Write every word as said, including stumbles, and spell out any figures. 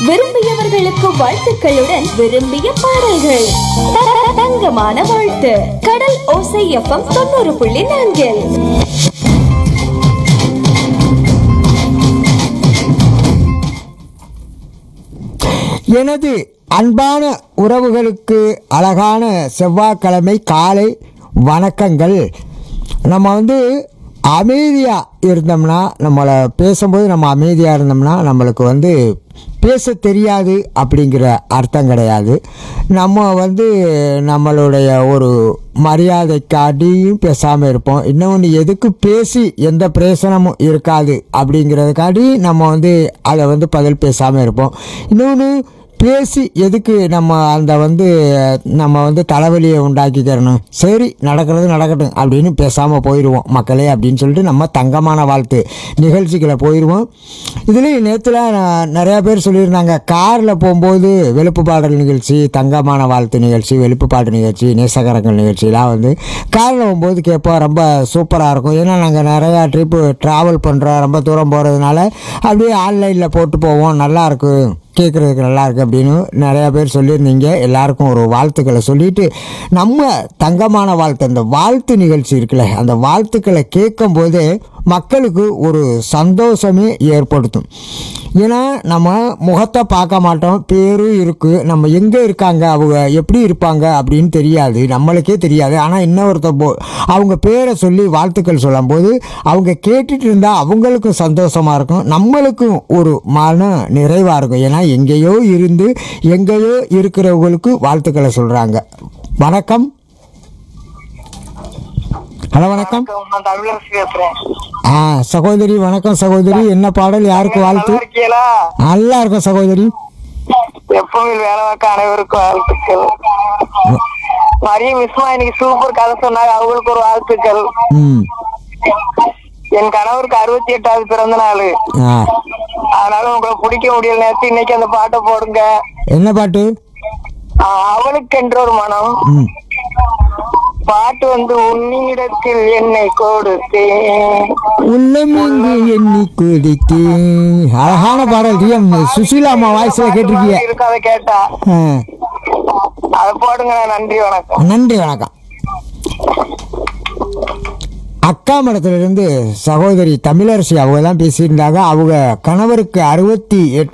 விரும்பியவர்களுக்கு வாழ்த்துக்களுடன் விரும்பிய பாடல்கள். த- தங்கமான வாழ்த்து. கடல் ஓசை எஃப்எம் தொண்ணூறு புள்ளி நான்கில். எனது அன்பான உறவுகளுக்கு அழகான செவ்வாய்க்கிழமை காலை வணக்கங்கள். நம்ம வந்து அமைதியாக இருந்தோம்னா, நம்மளை பேசும்போது நம்ம அமைதியாக இருந்தோம்னா நம்மளுக்கு வந்து பேச தெரியாது அப்படிங்கிற அர்த்தம் கிடையாது. நம்ம வந்து நம்மளுடைய ஒரு மரியாதைக்காட்டியும் பேசாமல் இருப்போம். இன்னொன்று, எதுக்கு பேசி எந்த பிரயோசனமும் இருக்காது அப்படிங்கிறதுக்காட்டி நம்ம வந்து அதை வந்து பதில் பேசாமல் இருப்போம். இன்னொன்று, பேசி எதுக்கு நம்ம அந்த வந்து நம்ம வந்து தலைவலியை உண்டாக்கிக்கிறணும். சரி, நடக்கிறது நடக்கட்டும் அப்படின்னு பேசாமல் போயிடுவோம் மக்களே அப்படின்னு சொல்லிட்டு நம்ம தங்கமான வாழ்த்து நிகழ்ச்சிகளை போயிடுவோம். இதுலேயும் நேற்றுல நிறையா பேர் சொல்லியிருந்தாங்க, காரில் போகும்போது வெளுப்பு பாடல் நிகழ்ச்சி, தங்கமான வாழ்த்து நிகழ்ச்சி, வெளுப்பு பாட்டு நிகழ்ச்சி, நேசகரங்கள் நிகழ்ச்சியெலாம் வந்து காரில் போகும்போது கேட்போம். ரொம்ப சூப்பராக இருக்கும். ஏன்னா நாங்கள் நிறையா ட்ரிப்பு ட்ராவல் பண்ணுறோம், ரொம்ப தூரம் போகிறதுனால அப்படியே ஆன்லைனில் போட்டு போவோம். நல்லாயிருக்கும், கேட்குறதுக்கு நல்லாயிருக்கு அப்படின்னு நிறையா பேர் சொல்லியிருந்தீங்க. எல்லாருக்கும் ஒரு வாழ்த்துக்களை சொல்லிவிட்டு நம்ம தங்கமான வாழ்த்து, அந்த வாழ்த்து நிகழ்ச்சி இருக்குல்ல, அந்த வாழ்த்துக்களை கேட்கும்போதே மக்களுக்கு ஒரு சந்தோஷமே ஏற்படுத்தும். ஏன்னா நம்ம முகத்தை பார்க்க மாட்டோம், பேரும் இருக்குது, நம்ம எங்கே இருக்காங்க, அவங்க எப்படி இருப்பாங்க அப்படின்னு தெரியாது, நம்மளுக்கே தெரியாது. ஆனால் இன்னொருத்த போ அவங்க பேரை சொல்லி வாழ்த்துக்கள் சொல்லும்போது அவங்க கேட்டுட்டு இருந்தால் அவங்களுக்கும் சந்தோஷமாக இருக்கும், நம்மளுக்கும் ஒரு மன நிறைவாக இருக்கும். ஏன்னா எங்கேயோ இருந்து எங்கேயோ இருக்கிறவங்களுக்கு வாழ்த்துக்களை சொல்கிறாங்க. வணக்கம். ஹலோ, வணக்கம். நான் தமிழரசி பேசுறேன். ஆ சகோதரி, வணக்கம் சகோதரி. என்ன பாடல், யாருக்கு வாழ்த்து? நல்லா இருக்கீங்களா? நல்லா இருக்கும் சகோதரி. எப்பவும் வேலை பார்க்க அனைவருக்கும் வாழ்த்துக்கள். மரிய மிஸ்மா இன்னைக்கு சூப்பர் கதை சொன்னாங்க, அவங்களுக்கு ஒரு வாழ்த்துக்கள். ம் என் கணவருக்கு அறுபத்தி எட்டாவது பிறந்த நாள், ஆ அதனால உங்களை பிடிக்க முடியல நேரத்து, இன்னைக்கு அந்த பாட்டை போடுங்க. என்ன பாட்டு? ஆஹ் அவளுக்கு என்ற ஒரு மனம். ம் பாட்டு வந்து உன்னிடத்தில் என்னை கொடுத்தேன், உள்ளமிங்கு எண்ணி குதித்து. அழகான பாடல். டி எம் சுசீலா அம்மா வாய்ஸ்ல கேட்டிருக்கீங்க. இருக்கு, அதை கேட்டா ஆ, அதை போடுங்க. நன்றி, வணக்கம். நன்றி, வணக்கம். அக்கா மடத்திலிருந்து சகோதரி தமிழரசி அவங்க தான் பேசியிருந்தாங்க. அவங்க கணவருக்கு அறுபத்தி எட்டு